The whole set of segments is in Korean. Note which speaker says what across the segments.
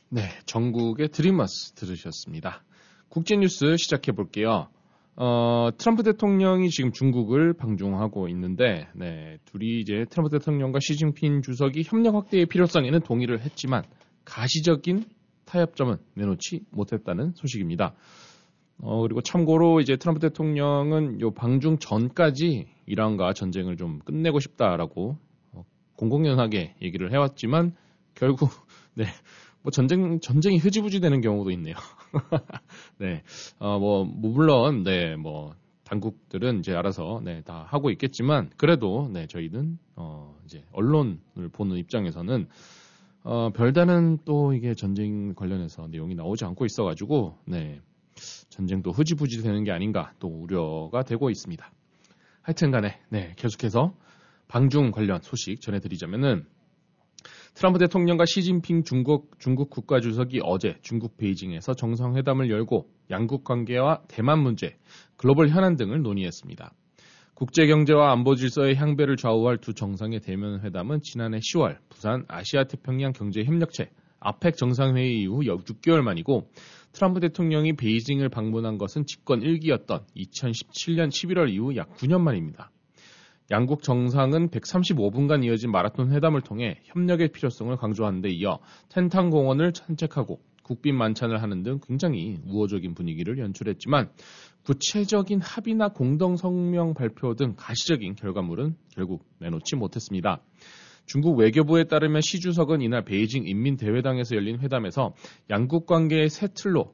Speaker 1: 네, 전국의 드리머스 들으셨습니다. 국제뉴스 시작해 볼게요. 트럼프 대통령이 지금 중국을 방중하고 있는데, 네, 둘이 이제 트럼프 대통령과 시진핑 주석이 협력 확대의 필요성에는 동의를 했지만 가시적인 타협점은 내놓지 못했다는 소식입니다. 그리고 참고로 이제 트럼프 대통령은 요 방중 전까지 이란과 전쟁을 좀 끝내고 싶다라고 공공연하게 얘기를 해왔지만 결국 네. 뭐 전쟁이 흐지부지 되는 경우도 있네요. 네. 물론, 네, 당국들은 이제 알아서, 네, 다 하고 있겠지만, 그래도, 네, 저희는, 이제, 언론을 보는 입장에서는, 별다른 또 이게 전쟁 관련해서 내용이 나오지 않고 있어가지고, 네, 전쟁도 흐지부지 되는 게 아닌가 또 우려가 되고 있습니다. 하여튼 간에, 네, 계속해서 방중 관련 소식 전해드리자면은, 트럼프 대통령과 시진핑 중국 국가주석이 어제 중국 베이징에서 정상회담을 열고 양국 관계와 대만 문제, 글로벌 현안 등을 논의했습니다. 국제경제와 안보 질서의 향배를 좌우할 두 정상의 대면 회담은 지난해 10월 부산 아시아태평양 경제협력체 아펙 정상회의 이후 6개월 만이고 트럼프 대통령이 베이징을 방문한 것은 집권 1기였던 2017년 11월 이후 약 9년 만입니다. 양국 정상은 135분간 이어진 마라톤 회담을 통해 협력의 필요성을 강조하는 데 이어 텐탕 공원을 산책하고 국빈 만찬을 하는 등 굉장히 우호적인 분위기를 연출했지만 구체적인 합의나 공동 성명 발표 등 가시적인 결과물은 결국 내놓지 못했습니다. 중국 외교부에 따르면 시 주석은 이날 베이징 인민대회당에서 열린 회담에서 양국 관계의 새 틀로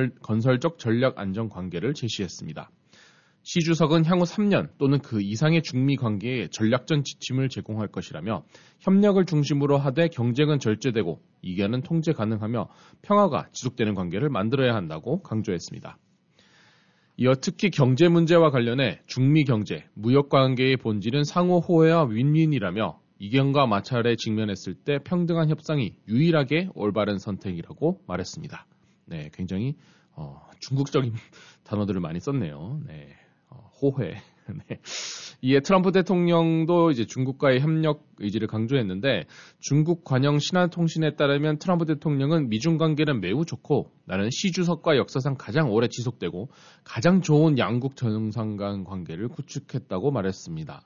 Speaker 1: 건설적 전략 안정 관계를 제시했습니다. 시 주석은 향후 3년 또는 그 이상의 중미 관계에 전략전 지침을 제공할 것이라며 협력을 중심으로 하되 경쟁은 절제되고 이견은 통제 가능하며 평화가 지속되는 관계를 만들어야 한다고 강조했습니다. 이어 특히 경제 문제와 관련해 중미 경제, 무역 관계의 본질은 상호 호혜와 윈윈이라며 이견과 마찰에 직면했을 때 평등한 협상이 유일하게 올바른 선택이라고 말했습니다. 네, 굉장히 중국적인 단어들을 많이 썼네요. 네. 호혜. 네. 이에 트럼프 대통령도 이제 중국과의 협력 의지를 강조했는데 중국 관영 신화통신에 따르면 트럼프 대통령은 미중 관계는 매우 좋고 나는 시 주석과 역사상 가장 오래 지속되고 가장 좋은 양국 정상 간 관계를 구축했다고 말했습니다.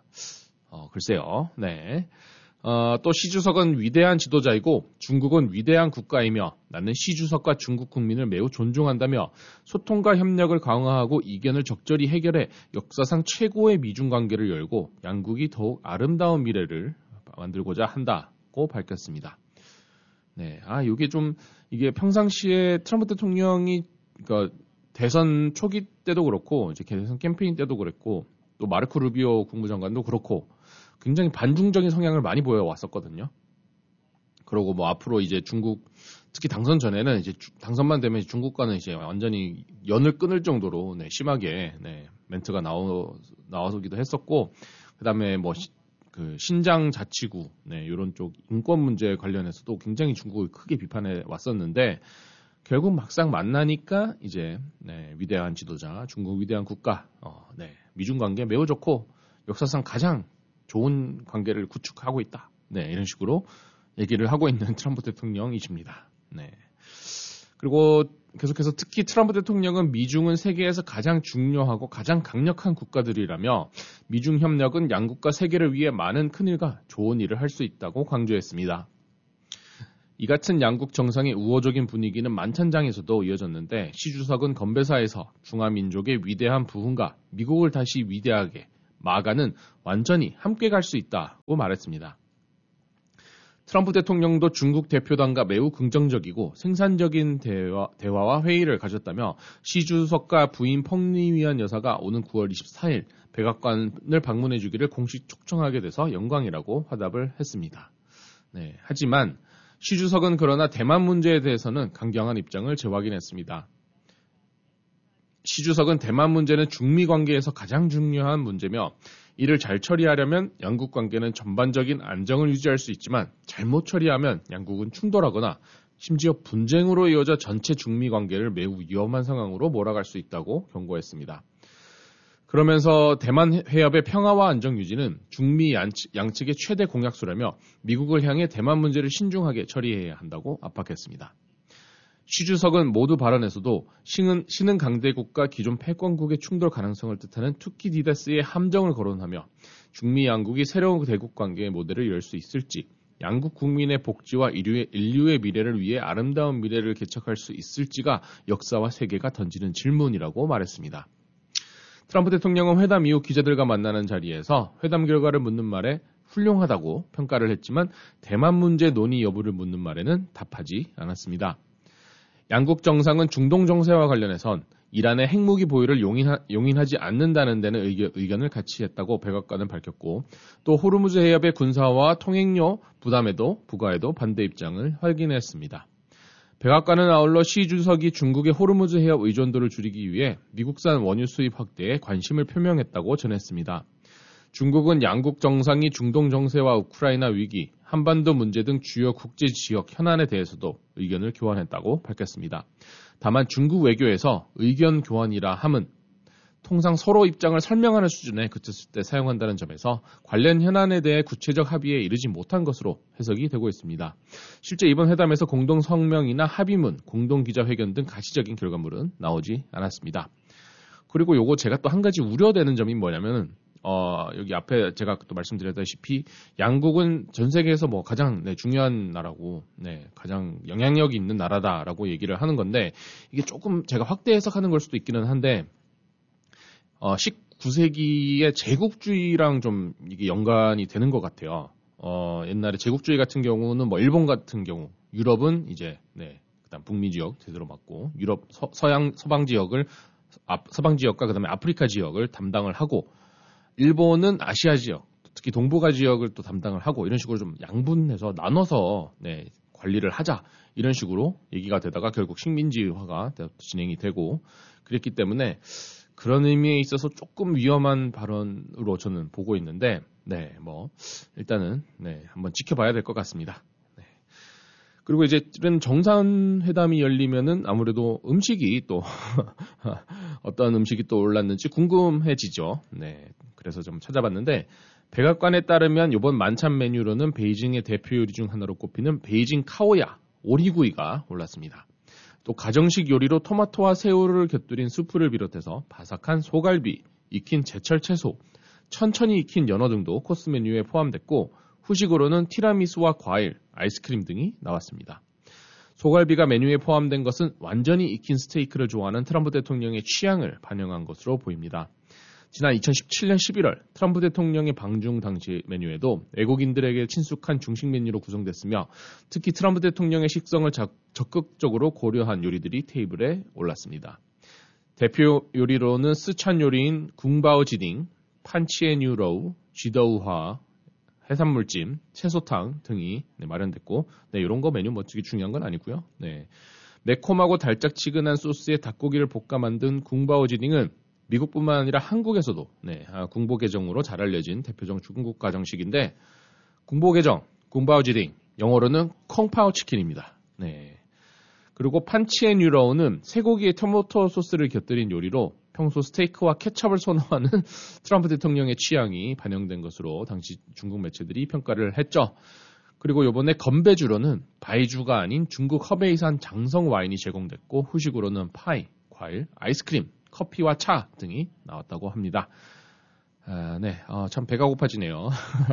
Speaker 1: 글쎄요. 네. 또 시 주석은 위대한 지도자이고 중국은 위대한 국가이며 나는 시 주석과 중국 국민을 매우 존중한다며 소통과 협력을 강화하고 이견을 적절히 해결해 역사상 최고의 미중 관계를 열고 양국이 더욱 아름다운 미래를 만들고자 한다고 밝혔습니다. 네, 이게 평상시에 트럼프 대통령이 그러니까 대선 초기 때도 그렇고 이제 대선 캠페인 때도 그랬고 또 마르코 루비오 국무장관도 그렇고 굉장히 반중적인 성향을 많이 보여왔었거든요. 그러고 앞으로 이제 중국, 특히 당선 전에는 이제 당선만 되면 중국과는 이제 완전히 연을 끊을 정도로 네, 심하게 네, 멘트가 나와서기도 했었고, 그 다음에 그 신장 자치구, 네, 이런 쪽 인권 문제 관련해서도 굉장히 중국을 크게 비판해 왔었는데, 결국 막상 만나니까 이제 네, 위대한 지도자, 중국 위대한 국가, 네, 미중 관계 매우 좋고 역사상 가장 좋은 관계를 구축하고 있다. 네, 이런 식으로 얘기를 하고 있는 트럼프 대통령이십니다. 네. 그리고 계속해서 특히 트럼프 대통령은 미중은 세계에서 가장 중요하고 가장 강력한 국가들이라며 미중 협력은 양국과 세계를 위해 많은 큰일과 좋은 일을 할 수 있다고 강조했습니다. 이 같은 양국 정상의 우호적인 분위기는 만찬장에서도 이어졌는데 시 주석은 건배사에서 중화민족의 위대한 부흥과 미국을 다시 위대하게 마가는 완전히 함께 갈 수 있다고 말했습니다. 트럼프 대통령도 중국 대표단과 매우 긍정적이고 생산적인 대화와 회의를 가졌다며 시 주석과 부인 펑리위안 여사가 오는 9월 24일 백악관을 방문해 주기를 공식 초청하게 돼서 영광이라고 화답을 했습니다. 네, 하지만 시 주석은 그러나 대만 문제에 대해서는 강경한 입장을 재확인했습니다. 시 주석은 대만 문제는 중미 관계에서 가장 중요한 문제며 이를 잘 처리하려면 양국 관계는 전반적인 안정을 유지할 수 있지만 잘못 처리하면 양국은 충돌하거나 심지어 분쟁으로 이어져 전체 중미 관계를 매우 위험한 상황으로 몰아갈 수 있다고 경고했습니다. 그러면서 대만 해협의 평화와 안정 유지는 중미 양측의 최대 공약수라며 미국을 향해 대만 문제를 신중하게 처리해야 한다고 압박했습니다. 시 주석은 모두 발언에서도 신흥 강대국과 기존 패권국의 충돌 가능성을 뜻하는 투키디다스의 함정을 거론하며 중미 양국이 새로운 대국 관계의 모델을 열 수 있을지, 양국 국민의 복지와 인류의 미래를 위해 아름다운 미래를 개척할 수 있을지가 역사와 세계가 던지는 질문이라고 말했습니다. 트럼프 대통령은 회담 이후 기자들과 만나는 자리에서 회담 결과를 묻는 말에 훌륭하다고 평가를 했지만 대만 문제 논의 여부를 묻는 말에는 답하지 않았습니다. 양국 정상은 중동 정세와 관련해선 이란의 핵무기 보유를 용인하지 않는다는 데는 의견을 같이 했다고 백악관은 밝혔고, 또 호르무즈 해협의 군사와 통행료 부과에도 반대 입장을 확인했습니다. 백악관은 아울러 시 주석이 중국의 호르무즈 해협 의존도를 줄이기 위해 미국산 원유 수입 확대에 관심을 표명했다고 전했습니다. 중국은 양국 정상이 중동 정세와 우크라이나 위기, 한반도 문제 등 주요 국제 지역 현안에 대해서도 의견을 교환했다고 밝혔습니다. 다만 중국 외교에서 의견 교환이라 함은 통상 서로 입장을 설명하는 수준에 그쳤을 때 사용한다는 점에서 관련 현안에 대해 구체적 합의에 이르지 못한 것으로 해석이 되고 있습니다. 실제 이번 회담에서 공동 성명이나 합의문, 공동 기자회견 등 가시적인 결과물은 나오지 않았습니다. 그리고 요거 제가 또 한 가지 우려되는 점이 뭐냐면은 여기 앞에 제가 또 말씀드렸다시피 양국은 전 세계에서 뭐 가장 중요한 나라고, 가장 영향력이 있는 나라다라고 얘기를 하는 건데, 이게 조금 제가 확대 해석하는 걸 수도 있기는 한데, 19세기의 제국주의랑 좀 이게 연관이 되는 것 같아요. 옛날에 제국주의 같은 경우는 뭐 일본 같은 경우, 유럽은 이제 그다음 북미 지역 제대로 맡고, 유럽 서방 지역과 그다음에 아프리카 지역을 담당을 하고, 일본은 아시아 지역, 특히 동북아 지역을 또 담당을 하고, 이런 식으로 좀 양분해서 나눠서 관리를 하자, 이런 식으로 얘기가 되다가 결국 식민지화가 진행이 되고 그랬기 때문에 그런 의미에 있어서 조금 위험한 발언으로 저는 보고 있는데, 일단은 한번 지켜봐야 될 것 같습니다. 그리고 이제 이런 정상회담이 열리면은 아무래도 음식이 또 어떤 음식이 또 올랐는지 궁금해지죠. 그래서 좀 찾아봤는데, 백악관에 따르면 이번 만찬 메뉴로는 베이징의 대표 요리 중 하나로 꼽히는 베이징 카오야 오리구이가 올랐습니다. 또 가정식 요리로 토마토와 새우를 곁들인 수프를 비롯해서 바삭한 소갈비, 익힌 제철 채소, 천천히 익힌 연어 등도 코스 메뉴에 포함됐고, 후식으로는 티라미수와 과일, 아이스크림 등이 나왔습니다. 소갈비가 메뉴에 포함된 것은 완전히 익힌 스테이크를 좋아하는 트럼프 대통령의 취향을 반영한 것으로 보입니다. 지난 2017년 11월 트럼프 대통령의 방중 당시 메뉴에도 외국인들에게 친숙한 중식 메뉴로 구성됐으며, 특히 트럼프 대통령의 식성을 적극적으로 고려한 요리들이 테이블에 올랐습니다. 대표 요리로는 스촨 요리인 궁바오지딩, 판치에뉴로우, 쥐더우화, 해산물찜, 채소탕 등이 마련됐고, 이런 거 메뉴 되게 중요한 건 아니고요. 매콤하고 달짝지근한 소스에 닭고기를 볶아 만든 궁바오지딩은 미국뿐만 아니라 한국에서도 궁보개정으로 잘 알려진 대표적 중국 가정식인데, 궁보개정, 궁바오지딩, 영어로는 콩파오 치킨입니다. 그리고 판치앤유러우는 쇠고기에 토마토 소스를 곁들인 요리로 평소 스테이크와 케첩을 선호하는 트럼프 대통령의 취향이 반영된 것으로 당시 중국 매체들이 평가를 했죠. 그리고 이번에 건배주로는 바이주가 아닌 중국 허베이산 장성 와인이 제공됐고, 후식으로는 파이, 과일, 아이스크림, 커피와 차 등이 나왔다고 합니다. 참 배가 고파지네요.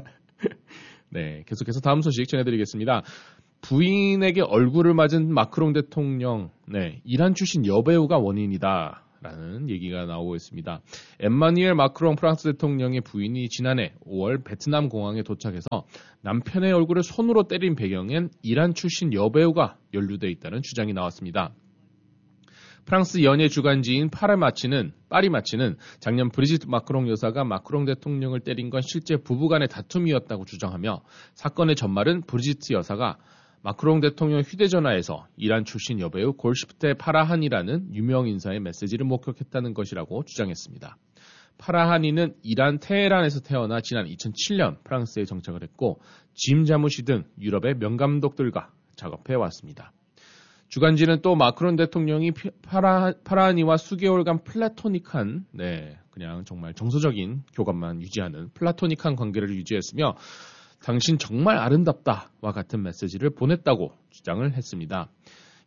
Speaker 1: 계속해서 다음 소식 전해드리겠습니다. 부인에게 얼굴을 맞은 마크롱 대통령, 이란 출신 여배우가 원인이다 라는 얘기가 나오고 있습니다. 엠마뉘엘 마크롱 프랑스 대통령의 부인이 지난해 5월 베트남 공항에 도착해서 남편의 얼굴을 손으로 때린 배경엔 이란 출신 여배우가 연루돼 있다는 주장이 나왔습니다. 프랑스 연예 주간지인 파리마치는 작년 브리짓 마크롱 여사가 마크롱 대통령을 때린 건 실제 부부간의 다툼이었다고 주장하며, 사건의 전말은 브리짓 여사가 마크롱 대통령 휴대전화에서 이란 출신 여배우 골시프테 파라하니라는 유명 인사의 메시지를 목격했다는 것이라고 주장했습니다. 파라하니는 이란 테헤란에서 태어나 지난 2007년 프랑스에 정착을 했고, 짐 자무시 등 유럽의 명감독들과 작업해 왔습니다. 주간지는 또 마크롱 대통령이 파라하니와 수개월간 플라토닉한, 그냥 정말 정서적인 교감만 유지하는 플라토닉한 관계를 유지했으며, 당신 정말 아름답다와 같은 메시지를 보냈다고 주장을 했습니다.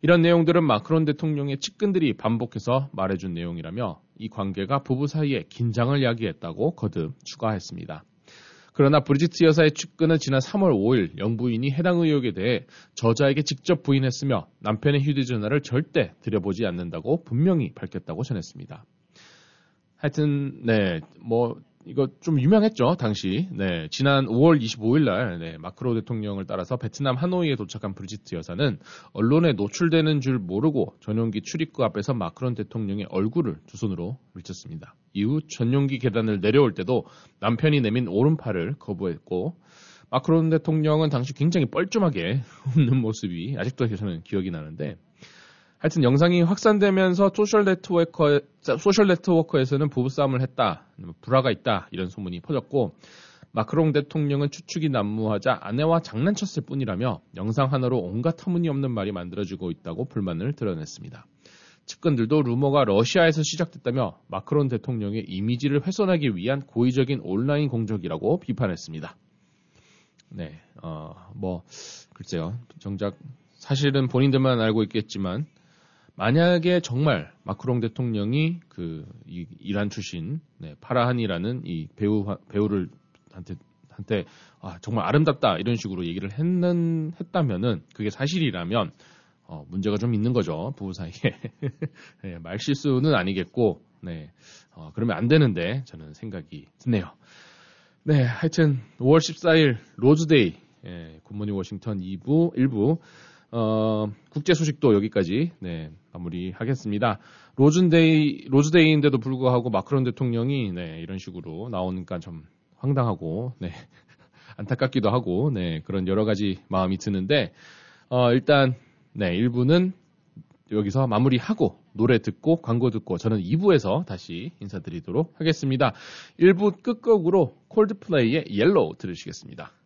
Speaker 1: 이런 내용들은 마크론 대통령의 측근들이 반복해서 말해준 내용이라며 이 관계가 부부 사이에 긴장을 야기했다고 거듭 추가했습니다. 그러나 브리지트 여사의 측근은 지난 3월 5일 영부인이 해당 의혹에 대해 저자에게 직접 부인했으며 남편의 휴대전화를 절대 들여보지 않는다고 분명히 밝혔다고 전했습니다. 하여튼 이거 좀 유명했죠, 당시. 지난 5월 25일 날 마크로 대통령을 따라서 베트남 하노이에 도착한 브리지트 여사는 언론에 노출되는 줄 모르고 전용기 출입구 앞에서 마크론 대통령의 얼굴을 두 손으로 밀쳤습니다. 이후 전용기 계단을 내려올 때도 남편이 내민 오른팔을 거부했고 마크론 대통령은 당시 굉장히 뻘쭘하게 웃는 모습이 아직도 저는 기억이 나는데 하여튼 영상이 확산되면서 소셜 네트워커에서는 부부싸움을 했다, 불화가 있다 이런 소문이 퍼졌고 마크롱 대통령은 추측이 난무하자 아내와 장난쳤을 뿐이라며 영상 하나로 온갖 터무니없는 말이 만들어지고 있다고 불만을 드러냈습니다. 측근들도 루머가 러시아에서 시작됐다며 마크론 대통령의 이미지를 훼손하기 위한 고의적인 온라인 공작이라고 비판했습니다. 글쎄요. 정작 사실은 본인들만 알고 있겠지만 만약에 정말 마크롱 대통령이 이 이란 출신 파라한이라는 이 배우를 한테 정말 아름답다 이런 식으로 얘기를 했다면은 그게 사실이라면 문제가 좀 있는 거죠, 부부 사이에. 말 실수는 아니겠고 그러면 안 되는데 저는 생각이 드네요. 하여튼 5월 14일 로즈데이 굿모닝 워싱턴 2부 1부 국제 소식도 여기까지 마무리하겠습니다. 로즈데이인데도 불구하고 마크론 대통령이 이런 식으로 나오니까 좀 황당하고 안타깝기도 하고 그런 여러 가지 마음이 드는데 일단 1부는 여기서 마무리하고 노래 듣고 광고 듣고 저는 2부에서 다시 인사드리도록 하겠습니다. 1부 끝곡으로 콜드플레이의 옐로우 들으시겠습니다.